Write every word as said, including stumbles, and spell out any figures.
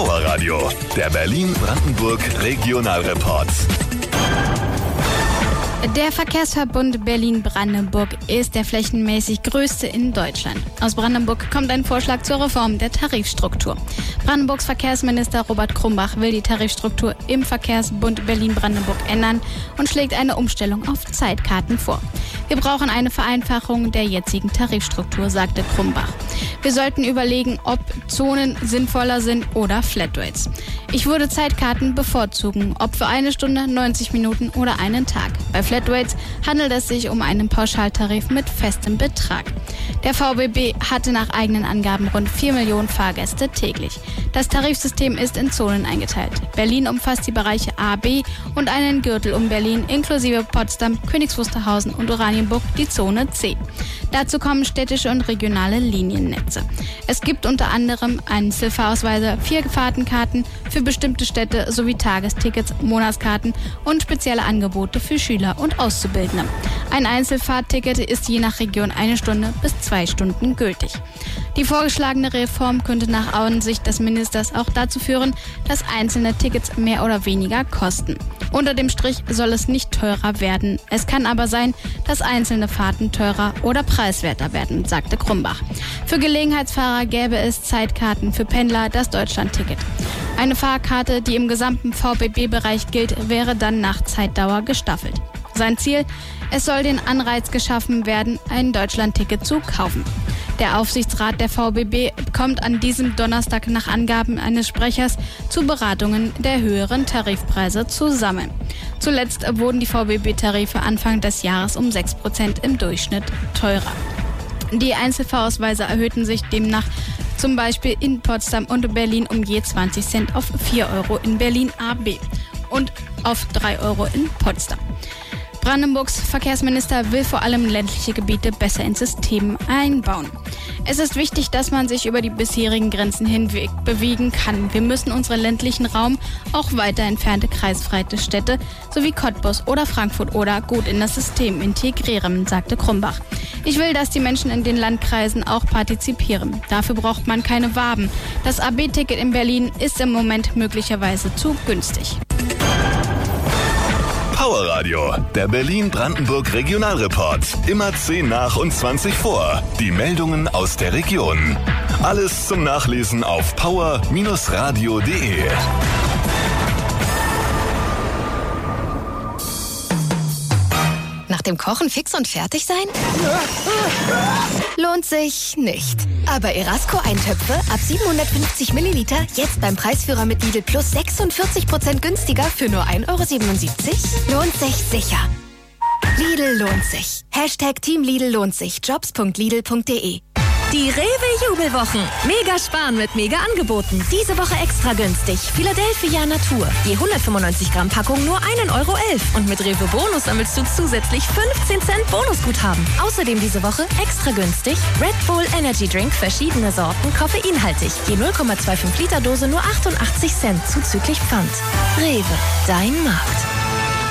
Power Radio, der Berlin-Brandenburg Regionalreport. Der Verkehrsverbund Berlin-Brandenburg ist der flächenmäßig größte in Deutschland. Aus Brandenburg kommt ein Vorschlag zur Reform der Tarifstruktur. Brandenburgs Verkehrsminister Robert Krumbach will die Tarifstruktur im Verkehrsbund Berlin-Brandenburg ändern und schlägt eine Umstellung auf Zeitkarten vor. Wir brauchen eine Vereinfachung der jetzigen Tarifstruktur, sagte Krumbach. Wir sollten überlegen, ob Zonen sinnvoller sind oder Flatrates. Ich würde Zeitkarten bevorzugen, ob für eine Stunde, neunzig Minuten oder einen Tag. Bei Flatrates handelt es sich um einen Pauschaltarif mit festem Betrag. Der V B B hatte nach eigenen Angaben rund vier Millionen Fahrgäste täglich. Das Tarifsystem ist in Zonen eingeteilt. Berlin umfasst die Bereiche A, B und einen Gürtel um Berlin inklusive Potsdam, Königs Wusterhausen und Oranienburg die Zone C. Dazu kommen städtische und regionale Liniennetze. Es gibt unter anderem Einzelfahrausweise, vier Fahrtenkarten für bestimmte Städte sowie Tagestickets, Monatskarten und spezielle Angebote für Schüler und Auszubildende. Ein Einzelfahrtticket ist je nach Region eine Stunde bis zwei Stunden gültig. Die vorgeschlagene Reform könnte nach Ansicht des Ministers auch dazu führen, dass einzelne Tickets mehr oder weniger kosten. Unter dem Strich soll es nicht teurer werden. Es kann aber sein, dass einzelne Fahrten teurer oder preiswerter werden, sagte Krumbach. Für Gelegenheitsfahrer gäbe es Zeitkarten, für Pendler das Deutschlandticket. Eine Fahrkarte, die im gesamten V B B-Bereich gilt, wäre dann nach Zeitdauer gestaffelt. Sein Ziel: Es soll den Anreiz geschaffen werden, ein Deutschlandticket zu kaufen. Der Aufsichtsrat der V B B kommt an diesem Donnerstag nach Angaben eines Sprechers zu Beratungen der höheren Tarifpreise zusammen. Zuletzt wurden die V B B-Tarife Anfang des Jahres um sechs Prozent im Durchschnitt teurer. Die Einzelfahrausweise erhöhten sich demnach zum Beispiel in Potsdam und Berlin um je zwanzig Cent auf vier Euro in Berlin A B und auf drei Euro in Potsdam. Brandenburgs Verkehrsminister will vor allem ländliche Gebiete besser ins System einbauen. Es ist wichtig, dass man sich über die bisherigen Grenzen hinweg bewegen kann. Wir müssen unseren ländlichen Raum, auch weiter entfernte kreisfreie Städte sowie Cottbus oder Frankfurt oder gut in das System integrieren, sagte Krumbach. Ich will, dass die Menschen in den Landkreisen auch partizipieren. Dafür braucht man keine Waben. Das A B-Ticket in Berlin ist im Moment möglicherweise zu günstig. Power Radio, der Berlin-Brandenburg Regionalreport. Immer zehn nach und zwanzig vor. Die Meldungen aus der Region. Alles zum Nachlesen auf power radio punkt de. Nach dem Kochen fix und fertig sein? Lohnt sich nicht. Aber Erasco-Eintöpfe ab siebenhundertfünfzig Milliliter jetzt beim Preisführer mit Lidl Plus sechsundvierzig Prozent günstiger für nur ein Euro siebenundsiebzig? Lohnt sich sicher. Lidl lohnt sich. Hashtag Team Lidl lohnt sich. jobs punkt lidl punkt de. Die Rewe-Jubelwochen. Mega sparen mit Mega-Angeboten. Diese Woche extra günstig. Philadelphia Natur. Je hundertfünfundneunzig Gramm Packung nur ein Euro elf. Und mit Rewe Bonus sammelst du zusätzlich fünfzehn Cent Bonusguthaben. Außerdem diese Woche extra günstig Red Bull Energy Drink, verschiedene Sorten, koffeinhaltig. Je null Komma fünfundzwanzig Liter Dose nur achtundachtzig Cent, zuzüglich Pfand. Rewe, dein Markt.